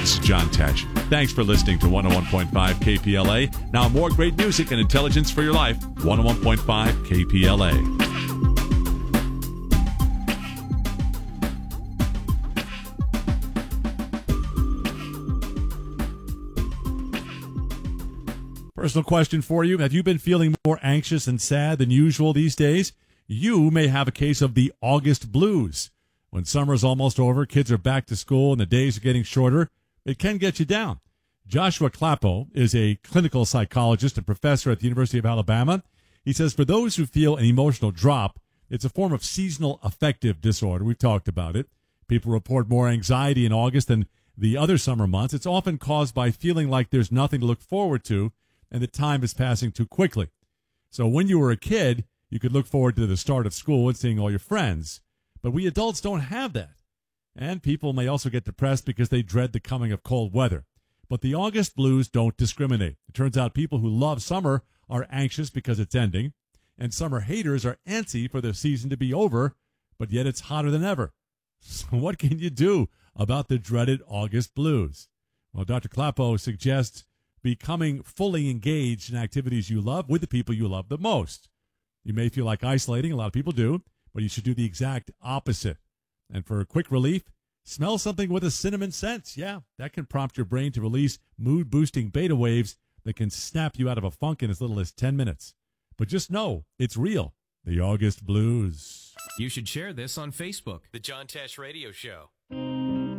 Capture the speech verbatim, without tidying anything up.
This is John Tesh. Thanks for listening to one oh one point five K P L A. Now more great music and intelligence for your life. one oh one point five K P L A. Personal question for you. Have you been feeling more anxious and sad than usual these days? You may have a case of the August blues. When summer's almost over, kids are back to school, and the days are getting shorter, it can get you down. Joshua Clapo is a clinical psychologist and professor at the University of Alabama. He says for those who feel an emotional drop, it's a form of seasonal affective disorder. We've talked about it. People report more anxiety in August than the other summer months. It's often caused by feeling like there's nothing to look forward to, and the time is passing too quickly. So when you were a kid, you could look forward to the start of school and seeing all your friends. But we adults don't have that. And people may also get depressed because they dread the coming of cold weather. But the August blues don't discriminate. It turns out people who love summer are anxious because it's ending, and summer haters are antsy for the season to be over, but yet it's hotter than ever. So what can you do about the dreaded August blues? Well, Doctor Clapo suggests becoming fully engaged in activities you love with the people you love the most. You may feel like isolating, a lot of people do, but you should do the exact opposite. And for a quick relief, smell something with a cinnamon scent. Yeah, that can prompt your brain to release mood-boosting beta waves that can snap you out of a funk in as little as ten minutes. But just know, it's real. The August blues. You should share this on Facebook. The John Tesh Radio Show.